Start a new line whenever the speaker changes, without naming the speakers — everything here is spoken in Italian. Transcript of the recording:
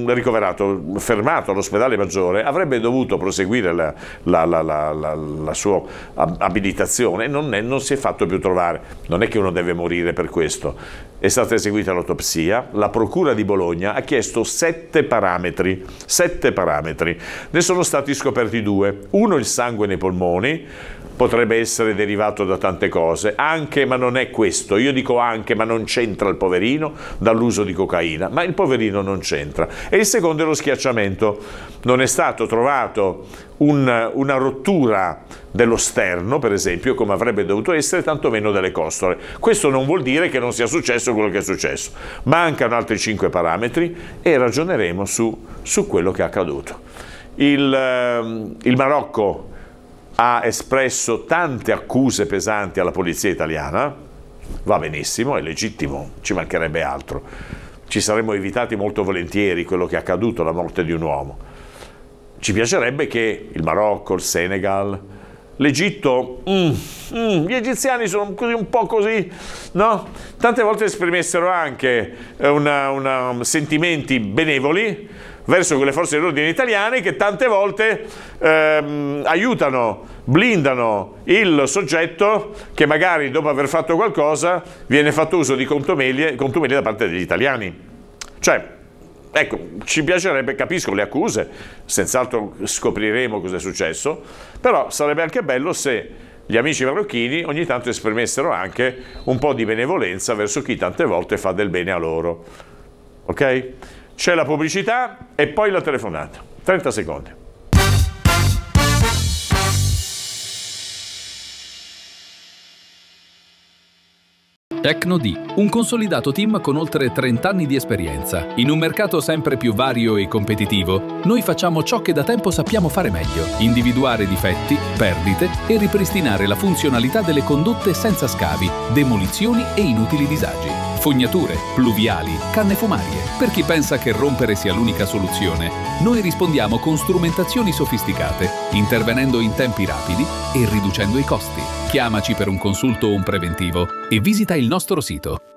ricoverato, fermato all'ospedale Maggiore, avrebbe dovuto proseguire la sua abilitazione e non si è fatto più trovare. Non è che uno deve morire per questo. È stata eseguita l'autopsia, la Procura di Bologna ha chiesto 7 parametri, ne sono stati scoperti 2. Uno, il sangue nei polmoni, potrebbe essere derivato da tante cose, anche, ma non è questo. Io dico anche, ma non c'entra il poverino dall'uso di cocaina, ma il poverino non c'entra. E il secondo è lo schiacciamento. Non è stato trovato una rottura dello sterno, per esempio, come avrebbe dovuto essere, tantomeno delle costole. Questo non vuol dire che non sia successo quello che è successo. Mancano altri 5 parametri e ragioneremo su quello che è accaduto. Il Marocco ha espresso tante accuse pesanti alla polizia italiana, va benissimo, è legittimo, ci mancherebbe altro. Ci saremmo evitati molto volentieri quello che è accaduto, la morte di un uomo. Ci piacerebbe che il Marocco, il Senegal, l'Egitto, gli egiziani sono così, un po' così, no? Tante volte esprimessero anche sentimenti benevoli verso quelle forze dell'ordine italiane che tante volte aiutano, blindano il soggetto che magari dopo aver fatto qualcosa viene fatto uso di contumelie da parte degli italiani. Cioè, ecco, ci piacerebbe, capisco le accuse, senz'altro scopriremo cosa è successo, però sarebbe anche bello se gli amici marocchini ogni tanto esprimessero anche un po' di benevolenza verso chi tante volte fa del bene a loro. Ok? C'è la pubblicità e poi la telefonata. 30 secondi.
Tecno-D, un consolidato team con oltre 30 anni di esperienza. In un mercato sempre più vario e competitivo, noi facciamo ciò che da tempo sappiamo fare meglio: individuare difetti, perdite e ripristinare la funzionalità delle condotte senza scavi, demolizioni e inutili disagi. Fognature, pluviali, canne fumarie. Per chi pensa che rompere sia l'unica soluzione, noi rispondiamo con strumentazioni sofisticate, intervenendo in tempi rapidi e riducendo i costi. Chiamaci per un consulto o un preventivo e visita il nostro sito